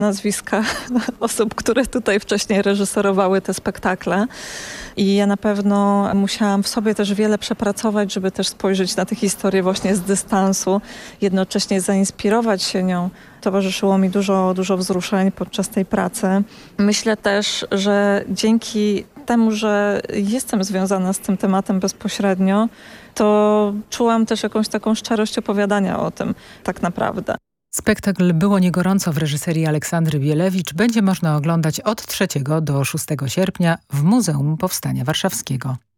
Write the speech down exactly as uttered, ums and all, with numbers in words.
nazwiska osób, które tutaj wcześniej reżyserowały te spektakle. I ja na pewno musiałam w sobie też wiele przepracować, żeby też spojrzeć na tę historię właśnie z dystansu, jednocześnie zainspirować się nią. Towarzyszyło mi dużo, dużo wzruszeń podczas tej pracy. Myślę też, że dzięki temu, że jestem związana z tym tematem bezpośrednio, to czułam też jakąś taką szczerość opowiadania o tym tak naprawdę. Spektakl Było nie gorąco w reżyserii Aleksandry Bielewicz będzie można oglądać od trzeciego do szóstego sierpnia w Muzeum Powstania Warszawskiego.